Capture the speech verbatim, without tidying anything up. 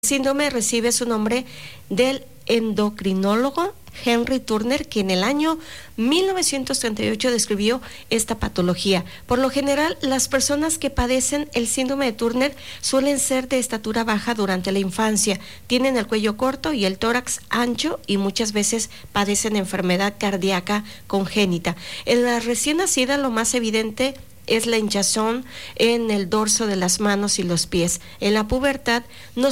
síndrome recibe su nombre del endocrinólogo Henry Turner, que en el año mil novecientos treinta y ocho describió esta patología. Por lo general, las personas que padecen el síndrome de Turner suelen ser de estatura baja durante la infancia, tienen el cuello corto y el tórax ancho y muchas veces padecen enfermedad cardíaca congénita. En la recién nacida, lo más evidente es la hinchazón en el dorso de las manos y los pies. En la pubertad no